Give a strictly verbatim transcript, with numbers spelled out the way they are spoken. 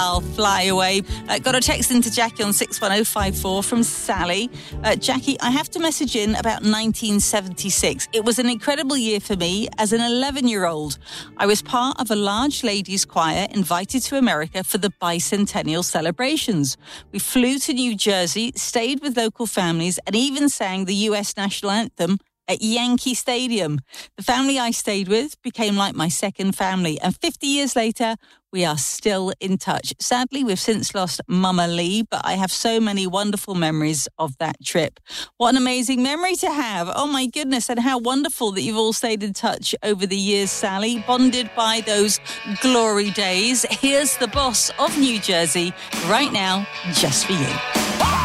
I'll fly away. Uh, got a text into Jackie on six one oh five four from Sally. Uh, Jackie, I have to message in about nineteen seventy-six. It was an incredible year for me as an eleven-year-old. I was part of a large ladies' choir invited to America for the bicentennial celebrations. We flew to New Jersey, stayed with local families, and even sang the U S national anthem at Yankee Stadium. The family I stayed with became like my second family, and fifty years later, we are still in touch. Sadly, we've since lost Mama Lee, but I have so many wonderful memories of that trip. What an amazing memory to have. Oh my goodness, and how wonderful that you've all stayed in touch over the years, Sally, bonded by those glory days. Here's the boss of New Jersey right now, just for you.